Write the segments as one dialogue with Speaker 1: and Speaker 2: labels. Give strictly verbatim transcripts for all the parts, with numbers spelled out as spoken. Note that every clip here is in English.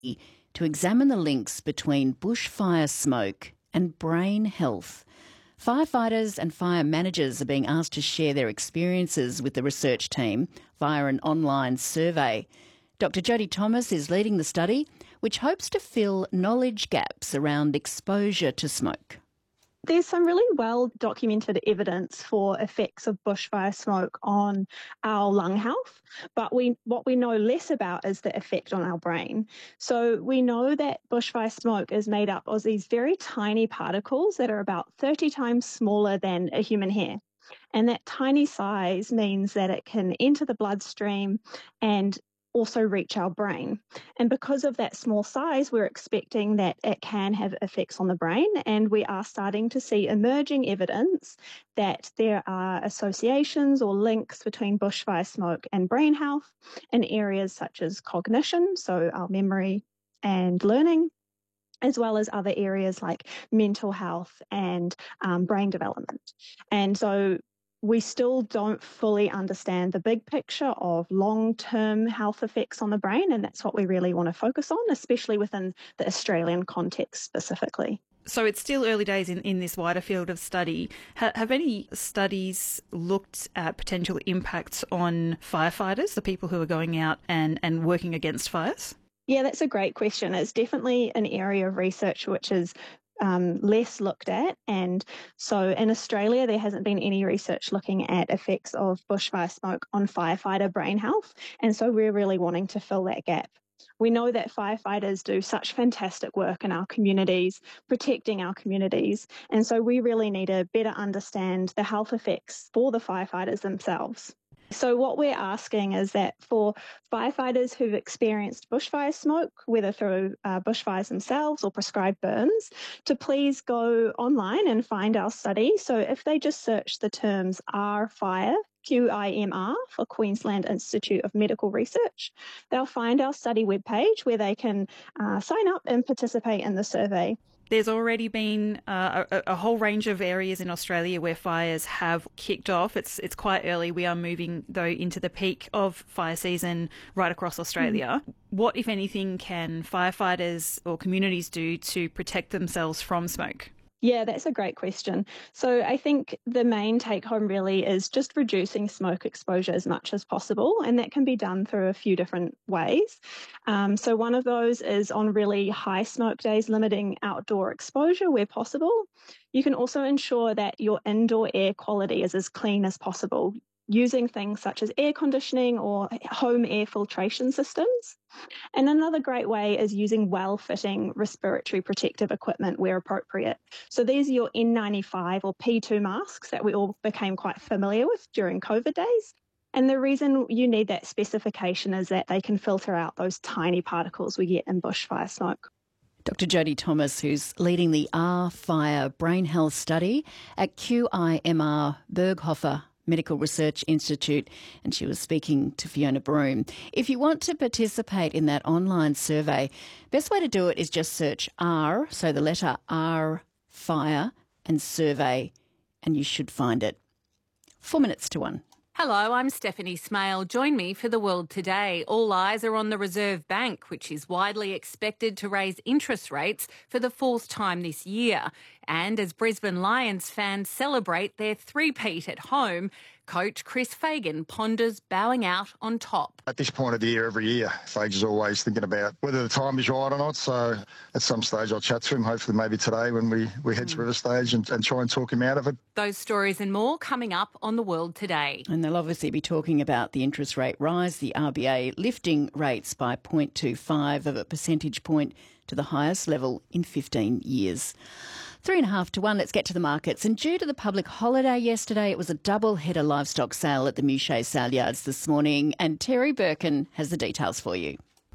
Speaker 1: to examine the links between bushfire smoke and brain health. Firefighters and fire managers are being asked to share their experiences with the research team via an online survey. Doctor Jodie Thomas is leading the study, which hopes to fill knowledge gaps around exposure to smoke.
Speaker 2: There's some really well-documented evidence for effects of bushfire smoke on our lung health, but we what we know less about is the effect on our brain. So we know that bushfire smoke is made up of these very tiny particles that are about thirty times smaller than a human hair. And that tiny size means that it can enter the bloodstream and also reach our brain. And because of that small size, we're expecting that it can have effects on the brain, and we are starting to see emerging evidence that there are associations or links between bushfire smoke and brain health in areas such as cognition, so our memory and learning, as well as other areas like mental health and um, brain development. And so we still don't fully understand the big picture of long-term health effects on the brain, and that's what we really want to focus on, especially within the Australian context specifically.
Speaker 3: So it's still early days in, in this wider field of study. Ha- have any studies looked at potential impacts on firefighters, the people who are going out and, and working against fires?
Speaker 2: Yeah, that's a great question. It's definitely an area of research which is Um, less looked at. And so in Australia, there hasn't been any research looking at effects of bushfire smoke on firefighter brain health. And so we're really wanting to fill that gap. We know that firefighters do such fantastic work in our communities, protecting our communities. And so we really need to better understand the health effects for the firefighters themselves. So what we're asking is that for firefighters who've experienced bushfire smoke, whether through uh, bushfires themselves or prescribed burns, to please go online and find our study. So if they just search the terms R Fire, Q I M R, for Queensland Institute of Medical Research, they'll find our study webpage where they can uh, sign up and participate in the survey.
Speaker 3: There's already been uh, a, a whole range of areas in Australia where fires have kicked off. It's it's quite early. We are moving, though, into the peak of fire season right across Australia. Mm. What, if anything, can firefighters or communities do to protect themselves from smoke?
Speaker 2: Yeah, that's a great question. So I think the main take home really is just reducing smoke exposure as much as possible, and that can be done through a few different ways. Um, so one of those is on really high smoke days, limiting outdoor exposure where possible. You can also ensure that your indoor air quality is as clean as possible, using things such as air conditioning or home air filtration systems. And another great way is using well-fitting respiratory protective equipment where appropriate. So these are your N ninety-five or P two masks that we all became quite familiar with during COVID days. And the reason you need that specification is that they can filter out those tiny particles we get in bushfire smoke.
Speaker 1: Doctor Jodie Thomas, who's leading the R Fire Brain Health Study at Q I M R Berghofer Medical Research Institute, and she was speaking to Fiona Broome. If you want to participate in that online survey, best way to do it is just search R, so the letter R, Fire, and Survey, and you should find it. Four minutes to one.
Speaker 4: Hello, I'm Stephanie Smale. Join me for The World Today. All eyes are on the Reserve Bank, which is widely expected to raise interest rates for the fourth time this year. And as Brisbane Lions fans celebrate their three-peat at home, coach Chris Fagan ponders bowing out on top.
Speaker 5: At this point of the year, every year, Fagan's always thinking about whether the time is right or not. So at some stage I'll chat to him, hopefully maybe today when we, we head mm. to River Stage and, and try and talk him out of it.
Speaker 4: Those stories and more coming up on The World Today.
Speaker 1: And they'll obviously be talking about the interest rate rise, the R B A lifting rates by zero point two five of a percentage point to the highest level in fifteen years. Three and a half to one, let's get to the markets. And due to the public holiday yesterday, it was a double-header livestock sale at the Mouchet sale yards this morning. And Terry Birkin has the details for you.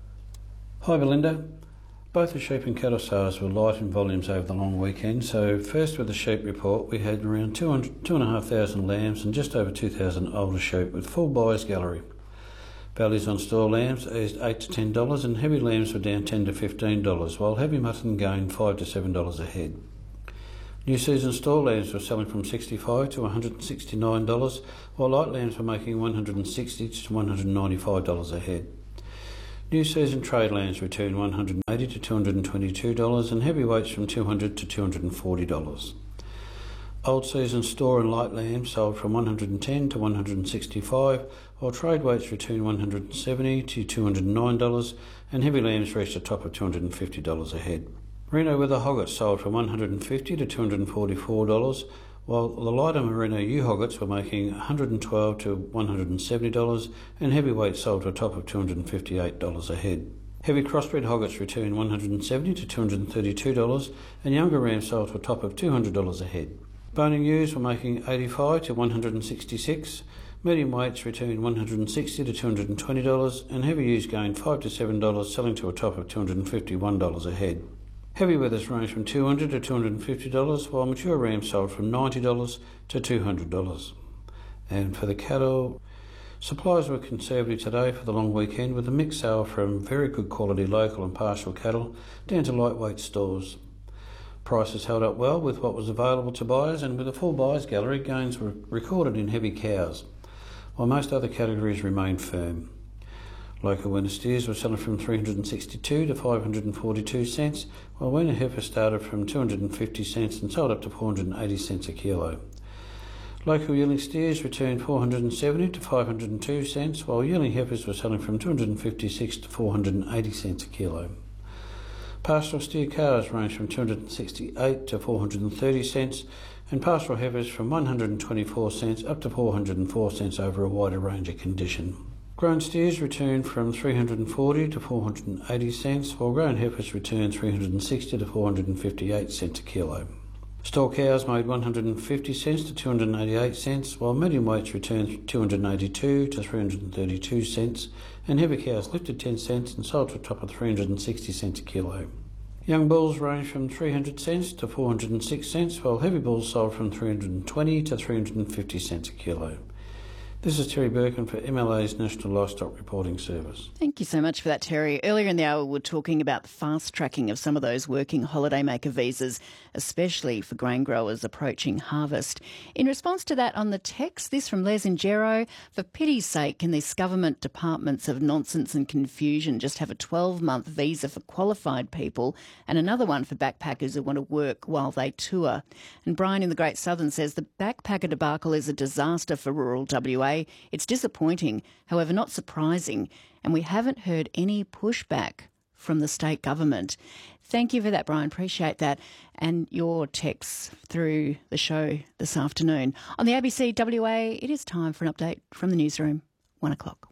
Speaker 6: Hi, Belinda. Both the sheep and cattle sales were light in volumes over the long weekend. So first with the sheep report, we had around two hundred, two and a half thousand lambs and just over two thousand older sheep with full buyers gallery. Values on store lambs eased eight to ten dollars and heavy lambs were down ten to fifteen dollars, while heavy mutton gained five to seven dollars a head. New season store lambs were selling from sixty-five dollars to one hundred sixty-nine dollars, while light lambs were making one hundred sixty dollars to one hundred ninety-five dollars a head. New season trade lambs returned one hundred eighty dollars to two hundred twenty-two dollars and heavyweights from two hundred dollars to two hundred forty dollars. Old season store and light lambs sold from one hundred ten dollars to one hundred sixty-five dollars, while trade weights returned one hundred seventy dollars to two hundred nine dollars and heavy lambs reached a top of two hundred fifty dollars a head. Merino wether hoggets sold from one hundred fifty dollars to two hundred forty-four dollars, while the lighter merino ewe hoggets were making one hundred twelve dollars to one hundred seventy dollars and heavyweights sold to a top of two hundred fifty-eight dollars a head. Heavy crossbred hoggets returned one hundred seventy dollars to two hundred thirty-two dollars and younger rams sold to a top of two hundred dollars a head. Boning ewes were making eighty-five dollars to one hundred sixty-six dollars, medium weights returned one hundred sixty dollars to two hundred twenty dollars and heavy ewes gained five dollars to seven dollars, selling to a top of two hundred fifty-one dollars a head. Heavy wethers ranged from two hundred dollars to two hundred fifty dollars, while mature rams sold from ninety dollars to two hundred dollars. And for the cattle, supplies were conservative today for the long weekend, with a mixed sale from very good quality local and pastoral cattle down to lightweight stores. Prices held up well with what was available to buyers, and with a full buyers gallery, gains were recorded in heavy cows, while most other categories remained firm. Local winter steers were selling from three hundred sixty-two to five hundred forty-two cents, while winter heifer started from two hundred fifty cents and sold up to four hundred eighty cents a kilo. Local yearling steers returned four hundred seventy to five hundred two cents, while yearling heifers were selling from two hundred fifty-six to four hundred eighty cents a kilo. Pastoral steer calves ranged from two hundred sixty-eight to four hundred thirty cents, and pastoral heifers from one hundred twenty-four cents up to four hundred four cents over a wider range of condition. Grown steers returned from three hundred forty to four hundred eighty cents, while grown heifers returned three hundred sixty to four hundred fifty-eight cents a kilo. Store cows made one hundred fifty cents to two hundred eighty-eight cents, while medium weights returned two hundred eighty-two to three hundred thirty-two cents, and heavy cows lifted ten cents and sold to a top of three hundred sixty cents a kilo. Young bulls ranged from three hundred cents to four hundred six cents, while heavy bulls sold from three hundred twenty to three hundred fifty cents a kilo. This is Terry Birkin for M L A's National Livestock Reporting Service.
Speaker 1: Thank you so much for that, Terry. Earlier in the hour, we were talking about the fast-tracking of some of those working holidaymaker visas, especially for grain growers approaching harvest. In response to that on the text, this from Les in Gero: for pity's sake, can these government departments of nonsense and confusion just have a twelve-month visa for qualified people and another one for backpackers who want to work while they tour? And Brian in the Great Southern says the backpacker debacle is a disaster for rural W A. It's disappointing, however not surprising, and we haven't heard any pushback from the state government. Thank you for that, Brian. Appreciate that. And your texts through the show this afternoon. On the A B C W A, it is time for an update from the newsroom. One o'clock.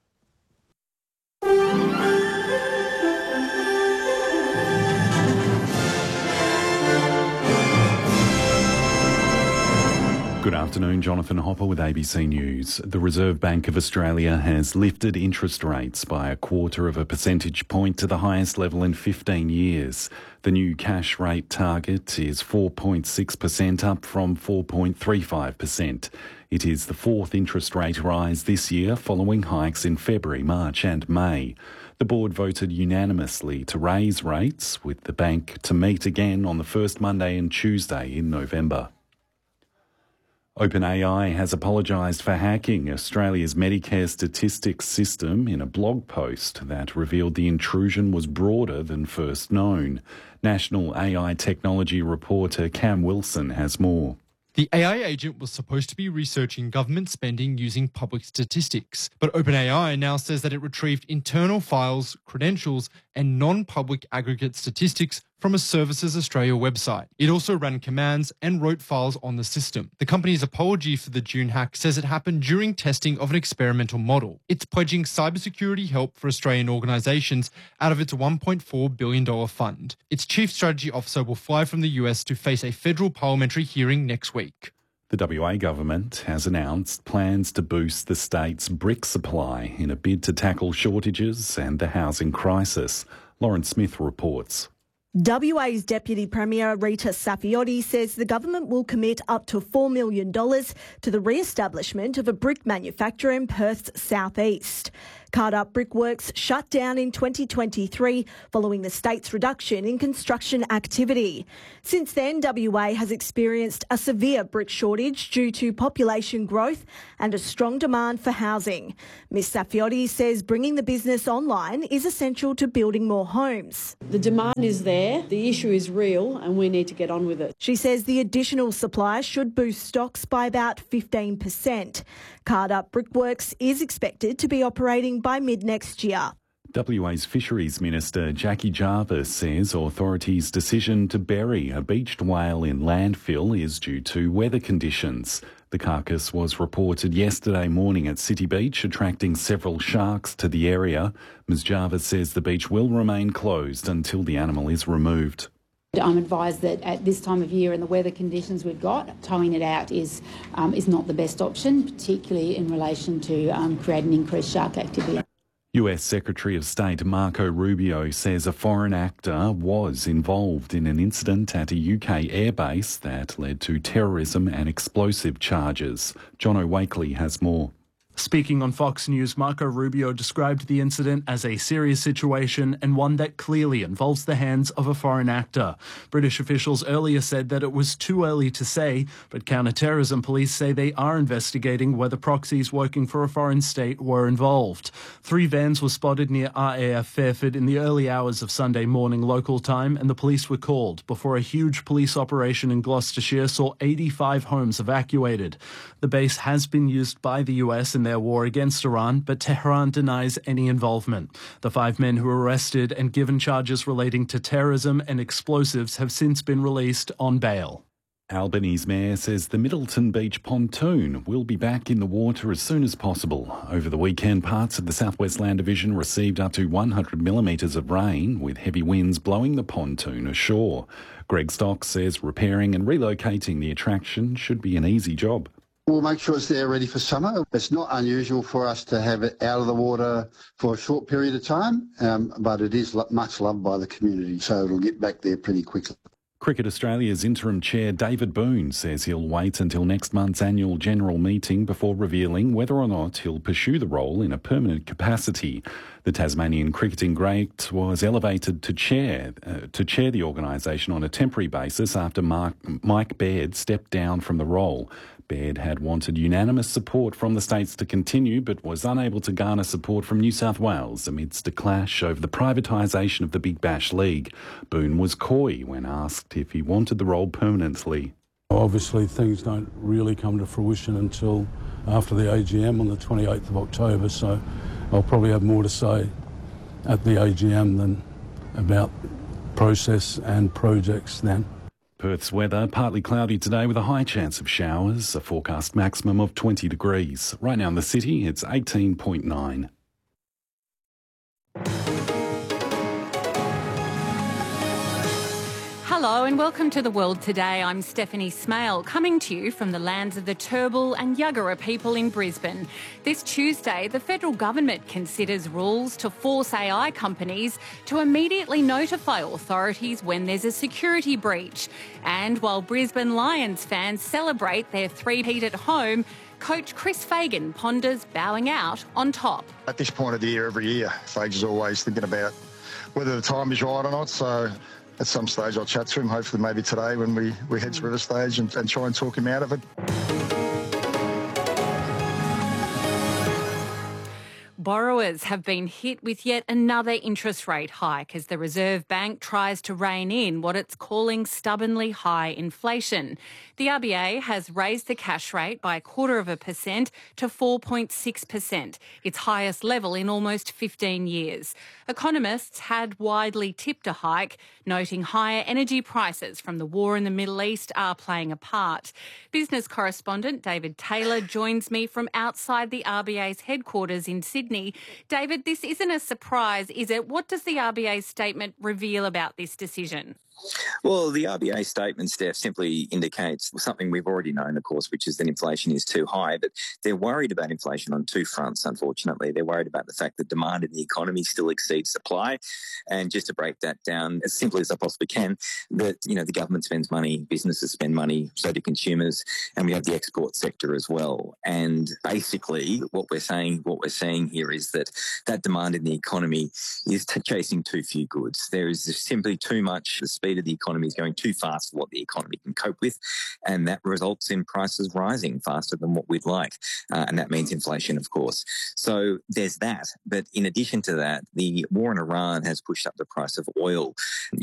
Speaker 7: Good afternoon, Jonathan Hopper with A B C News. The Reserve Bank of Australia has lifted interest rates by a quarter of a percentage point to the highest level in fifteen years. The new cash rate target is four point six percent, up from four point three five percent. It is the fourth interest rate rise this year, following hikes in February, March and May. The board voted unanimously to raise rates, with the bank to meet again on the first Monday and Tuesday in November. OpenAI has apologised for hacking Australia's Medicare statistics system in a blog post that revealed the intrusion was broader than first known. National A I technology reporter Cam Wilson has more.
Speaker 8: The A I agent was supposed to be researching government spending using public statistics, but OpenAI now says that it retrieved internal files, credentials, and non-public aggregate statistics from a Services Australia website. It also ran commands and wrote files on the system. The company's apology for the June hack says it happened during testing of an experimental model. It's pledging cybersecurity help for Australian organisations out of its one point four billion dollars fund. Its chief strategy officer will fly from the U S to face a federal parliamentary hearing next week.
Speaker 7: The W A government has announced plans to boost the state's brick supply in a bid to tackle shortages and the housing crisis. Lauren Smith reports.
Speaker 9: W A's Deputy Premier Rita Saffioti says the government will commit up to four million dollars to the re-establishment of a brick manufacturer in Perth's southeast. Cardup Brickworks shut down in twenty twenty-three following the state's reduction in construction activity. Since then, W A has experienced a severe brick shortage due to population growth and a strong demand for housing. Miz Safiotti says bringing the business online is essential to building more homes.
Speaker 10: The demand is there, the issue is real, and we need to get on with it.
Speaker 9: She says the additional supply should boost stocks by about fifteen percent. Cardup Brickworks is expected to be operating by mid-next year.
Speaker 7: W A's Fisheries Minister Jackie Jarvis says authorities' decision to bury a beached whale in landfill is due to weather conditions. The carcass was reported yesterday morning at City Beach, attracting several sharks to the area. Miz Jarvis says the beach will remain closed until the animal is removed.
Speaker 11: I'm advised that at this time of year and the weather conditions we've got, towing it out is um, is not the best option, particularly in relation to um, creating increased shark activity.
Speaker 7: U S Secretary of State Marco Rubio says a foreign actor was involved in an incident at a U K airbase that led to terrorism and explosive charges. Jono Wakely has more.
Speaker 12: Speaking on Fox News, Marco Rubio described the incident as a serious situation and one that clearly involves the hands of a foreign actor. British officials earlier said that it was too early to say, but counter-terrorism police say they are investigating whether proxies working for a foreign state were involved. Three vans were spotted near R A F Fairford in the early hours of Sunday morning local time, and the police were called before a huge police operation in Gloucestershire saw eighty-five homes evacuated. The base has been used by the U S in their war against Iran, but Tehran denies any involvement. The five men who were arrested and given charges relating to terrorism and explosives have since been released on bail.
Speaker 7: Albany's mayor says the Middleton Beach pontoon will be back in the water as soon as possible. Over the weekend, parts of the South West Land Division received up to one hundred millimetres of rain, with heavy winds blowing the pontoon ashore. Greg Stocks says repairing and relocating the attraction should be an easy job.
Speaker 13: We'll make sure it's there ready for summer. It's not unusual for us to have it out of the water for a short period of time, um, but it is much loved by the community, so it'll get back there pretty quickly.
Speaker 7: Cricket Australia's interim chair David Boone says he'll wait until next month's annual general meeting before revealing whether or not he'll pursue the role in a permanent capacity. The Tasmanian cricketing great was elevated to chair uh, to chair the organisation on a temporary basis after Mark, Mike Baird stepped down from the role. Baird had wanted unanimous support from the states to continue, but was unable to garner support from New South Wales amidst a clash over the privatisation of the Big Bash League. Boone was coy when asked if he wanted the role permanently.
Speaker 14: Obviously, things don't really come to fruition until after the A G M on the twenty-eighth of October, so I'll probably have more to say at the A G M than about process and projects then.
Speaker 7: Perth's weather, partly cloudy today with a high chance of showers, a forecast maximum of twenty degrees. Right now in the city, it's eighteen point nine.
Speaker 4: Hello and welcome to The World Today. I'm Stephanie Smale, coming to you from the lands of the Turrbal and Yuggera people in Brisbane. This Tuesday, the federal government considers rules to force A I companies to immediately notify authorities when there's a security breach. And while Brisbane Lions fans celebrate their three-peat at home, coach Chris Fagan ponders bowing out on top.
Speaker 5: At this point of the year, every year, Fagan's is always thinking about whether the time is right or not, so at some stage I'll chat to him, hopefully maybe today when we, we head to River Stage and, and try and talk him out of it.
Speaker 4: Borrowers have been hit with yet another interest rate hike as the Reserve Bank tries to rein in what it's calling stubbornly high inflation. The R B A has raised the cash rate by a quarter of a percent to four point six percent, its highest level in almost fifteen years. Economists had widely tipped a hike, noting higher energy prices from the war in the Middle East are playing a part. Business correspondent David Taylor joins me from outside the R B A's headquarters in Sydney. David, this isn't a surprise, is it? What does the R B A's statement reveal about this decision?
Speaker 15: Well, the R B A statement, Steph, simply indicates something we've already known, of course, which is that inflation is too high. But they're worried about inflation on two fronts, unfortunately. They're worried about the fact that demand in the economy still exceeds supply. And just to break that down as simply as I possibly can, that, you know, the government spends money, businesses spend money, so do consumers, and we have the export sector as well. And basically what we're saying, what we're saying here is that that demand in the economy is t- chasing too few goods. There is simply too much. The speed of the economy is going too fast for what the economy can cope with, and that results in prices rising faster than what we'd like, uh, and that means inflation, of course. So there's that. But in addition to that, the war in Iran has pushed up the price of oil.